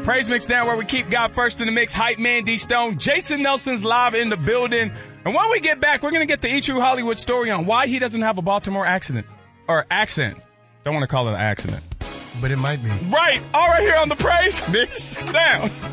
Praise Mix Down, where we keep God first in the mix. Hype man D Stone. Jason Nelson's live in the building. And when we get back, we're going to get the E! True Hollywood story on why he doesn't have a Baltimore accent. Or accent. Don't want to call it an accident. But it might be. Right. All right here on the Praise Mix Down.